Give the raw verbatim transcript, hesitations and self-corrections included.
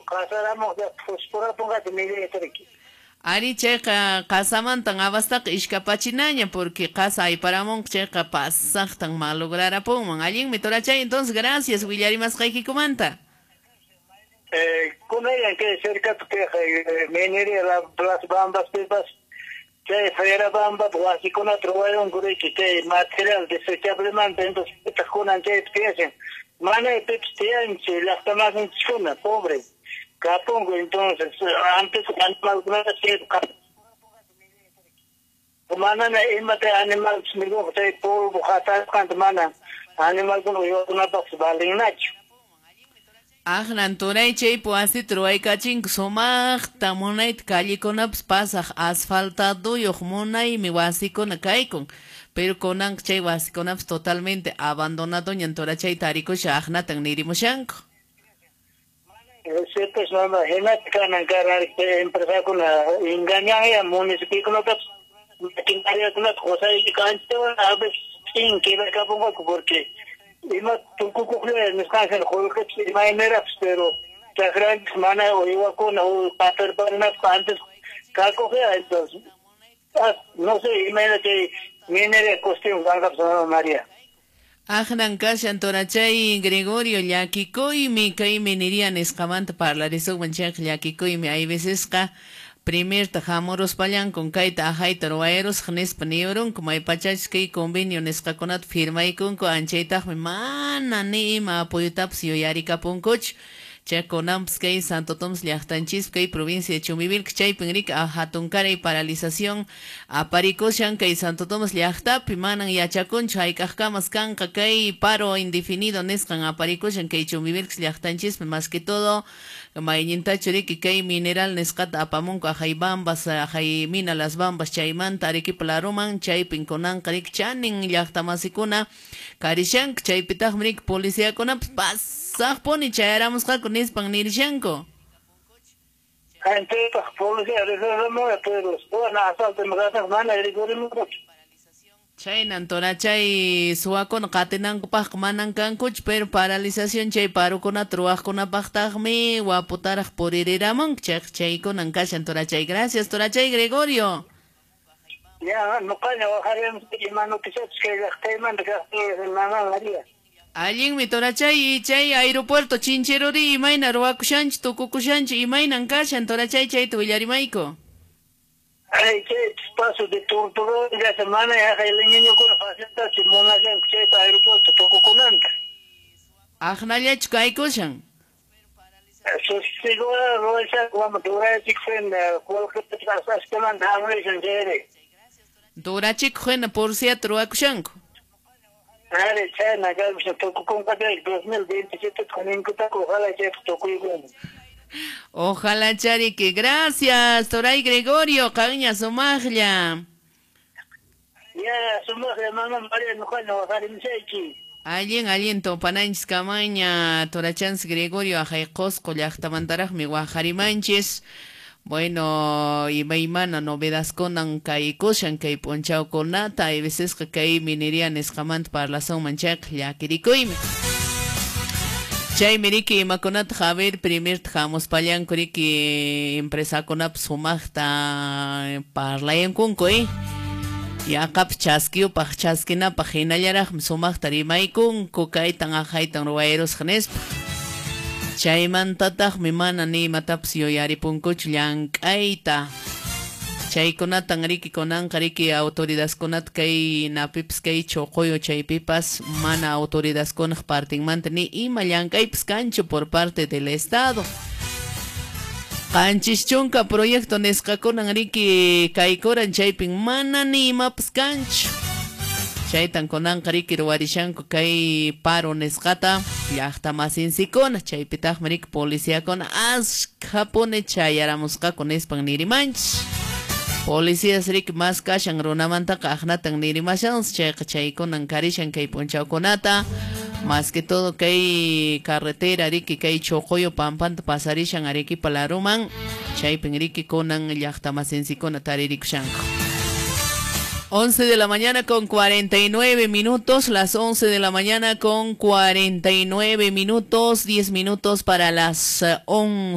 casaramos de fosfora ponga que me dé aquí. Ari cheqa qasamantan abastaqa ishkapachinaña porque qasa ayparamon cheqa pasaqtan malograrapunman. Allinmi torachay, entonces gracias willarimasqaykikumanta. Eh, con ella que cerca que minería la las bambas pepas que fuera bamba así con otro un guri que material desechable man entonces estas con antes piensen mana pepstian se las tomas en chuna pobre capongo entonces antes cuando alguna vez mana na imate animal smigo te polvo hasta cuando mana animal con yo una box balinacho. Ahlan turay chay puasi truaykachin sumaqta munayt callecunapas pasaq asfaltaduyuq munaymi wasikuna kaykun pero kunan chay wasikunapas totalmente abandonado ñantora chay tarikusha ahnatan nirimushanku. Sí, pues no, imagínate que han ganado empresa con engañar a municipio con otras maquinaria con las cosas y que han sido a veces sin que ver capongo porque ima tuku kukle niskan sen holke imainera pero la gran semana o iba con o pater para antes kako que entonces no sé imagínate minere costume ganga María. Ahnan kashan torachay Gregorio llakikuymi kay minirian escamanta parlariso manchak llakikuymi hay veces ka primer tajamoros palan con kaita ajaita roaeros jnes paneurun como hay pachach kay convenio nescaconat firma y con ancheita mana ni ma apoyotap si yarika puncoch Chaconamps kay Santo Toms liachtanchis kay provincia de Chumbibil kchay penrik a hatunkara y paralización a paricoshan kay Santo Tomas liachtap manan yachakun chay kajkamas kanka kay paro indefinido neskan a paricoshan kay Chumbibil liachtanchis más que todo mayinta churiki kay mineral neskat apamunko a jaibambas a jaimina las bambas chaymanta arequipa la roman chay pinkonan karik chanin liachtamasicuna karishan chay pitahmrik policía konaps pas Sag poni chayaramos ka con ispan nirishanko. Ante pa policía resolvemos pero bueno asalto me gata mana resolvemos. Chay nantora chay suakon katenan kupah kemanan kankuch pero paralización chay paro kona truaj kona pahtagmi waputaraj poriramon chay chay con ankashan tora chay gracias tora chay Gregorio. Ya no caña bajaremos que mano que se que la tema de que mamá María. Allin mi torachay chay aeropuerto chincherori imayna ruakushanch tukukushanch imaynan kashan torachay chay tuillarimayko. Ay, que paso de torturo la semana ya el niño con la faceta simona ya que aeropuerto tukukunanta. Ahnallach kaykushan. Eso seguro rosa como tú eres chicken cualquier cosa que mandamos en serio. Dorachik juena por si atruakushanko. Are China gabs toku con el dos mil veintisiete con incuta ojalá que toku igual. Ojalá chari que gracias Toray Gregorio caña somaglia. Ya somaglia mamá María no cuando bajar en seiki. Alguien alguien topananchis camaña Torachans Gregorio ajaykos collachtamantaraj mi guajarimanches. Bueno, y maimana novedas conan kay koshan kay ponchao konata hay veces que kay minería nescamant para la son manchak ya kirikoime. Chay miriki makonat Javier primer tjamos palyan kuriki empresa konap sumachta parla en kunkoy. Ya kap chaskio pa chaskina pa hinayaraj sumachta rimaykun kokay tanga haytan ruaeros jnes. Chaymantataq mimana ni matapsio yaripunkuch llank'ayta. Chaykunatan riki kunanqa riki autoridaskunat kay napips kay choqoyo chaypipas mana autoridaskunaq partinmanta ni ima llank'aypis kanchu por parte del Estado. Qanchis chunka proyecto nisqakunan riki kaykuran chaypin mana ni imapas kanchu. Chaytan kunanqa riki ruwarishanku kay paro nisqata llaqtamasinsikuna chaypitaq riki policíakuna ashkhapuni chayaramusqaku nispan nirimanchis. Policías riki mas kashan runamantaqa ahnatan nirimashans chayqa chaykunan karishan kay punchawkunata más que todo kay carretera riki kay choqoyo pampanta pasarishan Arequipa la Roman chaypin riki kunan llaqtamasinsikuna taririkushanku. once de la mañana con cuarenta y nueve minutos, las once de la mañana con cuarenta y nueve minutos, diez minutos para las once.